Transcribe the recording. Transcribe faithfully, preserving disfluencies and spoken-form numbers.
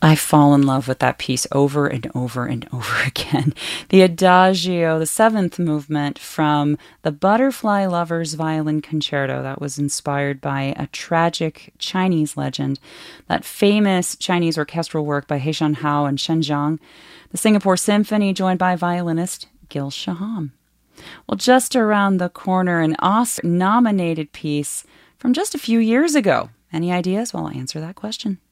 I fall in love with that piece over and over and over again. The Adagio, the seventh movement from the Butterfly Lovers Violin Concerto, that was inspired by a tragic Chinese legend, that famous Chinese orchestral work by He Hao and Shen Zhang, the Singapore Symphony joined by violinist Gil Shaham. Well, just around the corner, an Oscar-nominated piece from just a few years ago. Any ideas? Well, I'll answer that question.